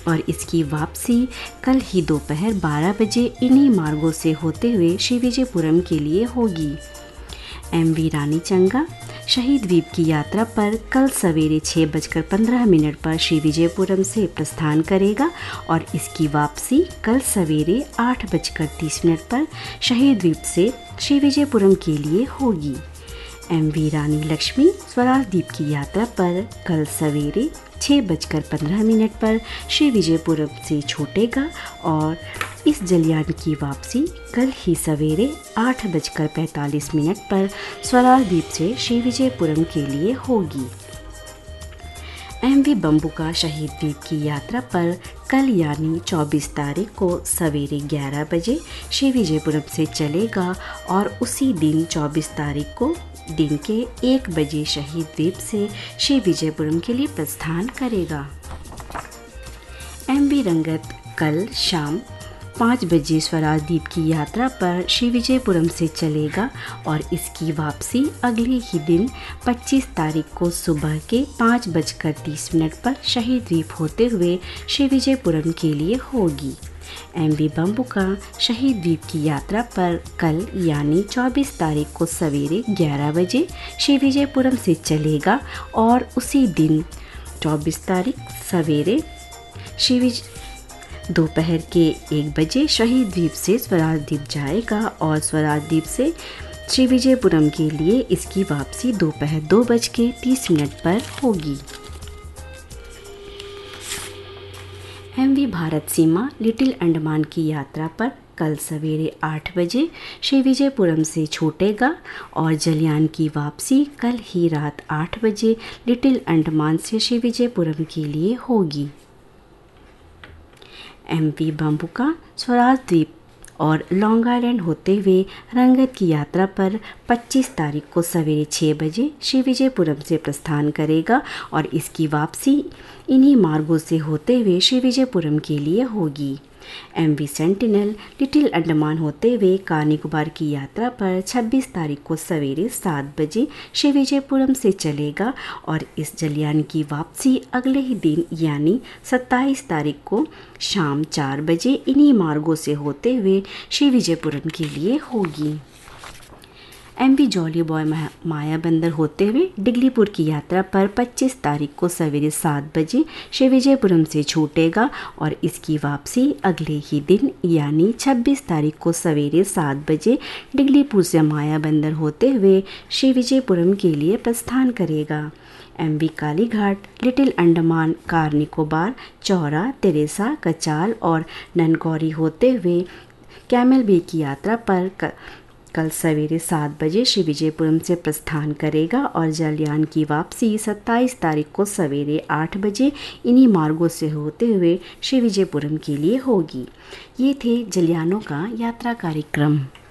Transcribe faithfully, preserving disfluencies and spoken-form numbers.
और इसकी वापसी कल ही दोपहर बारह बजे इन्हीं मार्गों से होते हुए श्रीविजयपुरम के लिए होगी। एम वी रानी चंगा शहीद द्वीप की यात्रा पर कल सवेरे छः बजकर पंद्रह मिनट पर श्रीविजयपुरम से प्रस्थान करेगा और इसकी वापसी कल सवेरे आठ बजकर तीस मिनट पर शहीद द्वीप से श्रीविजयपुरम के लिए होगी। एम वी रानी लक्ष्मी स्वराज द्वीप की यात्रा पर कल सवेरे छः बजकर पंद्रह मिनट पर श्रीविजयपुरम से छूटेगा और इस जलयान की वापसी कल ही सवेरे आठ बजकर पैंतालीस मिनट पर स्वराज द्वीप से श्रीविजयपुरम के लिए होगी। एम वी बम्बुका शहीद द्वीप की यात्रा पर कल यानी चौबीस तारीख को सवेरे ग्यारह बजे श्रीविजयपुरम से चलेगा और उसी दिन चौबीस तारीख को दिन के एक बजे शहीद द्वीप से श्रीविजयपुरम के लिए प्रस्थान करेगा। एम वी रंगत कल शाम पाँच बजे स्वराज द्वीप की यात्रा पर श्रीविजयपुरम से चलेगा और इसकी वापसी अगले ही दिन पच्चीस तारीख को सुबह के पाँच बजकर तीस मिनट पर शहीद द्वीप होते हुए श्रीविजयपुरम के लिए होगी। एम वी बम्बुका शहीद द्वीप की यात्रा पर कल यानी चौबीस तारीख को सवेरे ग्यारह बजे श्रीविजयपुरम से चलेगा और उसी दिन चौबीस तारीख सवेरे श्रीविजय दोपहर के एक बजे शहीद द्वीप से स्वराज द्वीप जाएगा और स्वराज द्वीप से श्रीविजयपुरम के लिए इसकी वापसी दोपहर दो बज के तीस मिनट पर होगी। M we Bharat Seema little Andaman की यात्रा पर कल सवेरे आठ बजे श्रीविजयपुरम से छूटेगा और जलयान की वापसी कल ही रात आठ बजे लिटिल अंडमान से श्रीविजयपुरम के लिए होगी। एम वी बम्बुका स्वराज द्वीप और लॉन्ग आइलैंड होते हुए रंगत की यात्रा पर पच्चीस तारीख को सवेरे छः बजे श्रीविजयपुरम से प्रस्थान करेगा और इसकी वापसी इन्हीं मार्गों से होते हुए श्रीविजयपुरम के लिए होगी। M we sentinel little Andaman होते हुए कार निकोबार की यात्रा पर छब्बीस तारीख को सवेरे सात बजे श्रीविजयपुरम से चलेगा और इस जलयान की वापसी अगले ही दिन यानी सत्ताईस तारीख को शाम चार बजे इन्हीं मार्गों से होते हुए श्रीविजयपुरम के लिए होगी। M we jolly boy Mayabunder होते हुए डिगलीपुर की यात्रा पर पच्चीस तारीख को सवेरे सात बजे श्रीविजयपुरम से छूटेगा और इसकी वापसी अगले ही दिन यानी छब्बीस तारीख को सवेरे सात बजे डिगलीपुर से मायाबंदर होते हुए श्रीविजयपुरम के लिए प्रस्थान करेगा। M we Kalighat little Andaman car Nicobar Chaura Teresa कचाल और ननगौरी होते हुए कैमल बे की यात्रा पर कल सवेरे सात बजे श्रीविजयपुरम से प्रस्थान करेगा और जलयान की वापसी सत्ताईस तारीख को सवेरे आठ बजे इन्हीं मार्गों से होते हुए श्रीविजयपुरम के लिए होगी। ये थे जलयानों का यात्रा कार्यक्रम।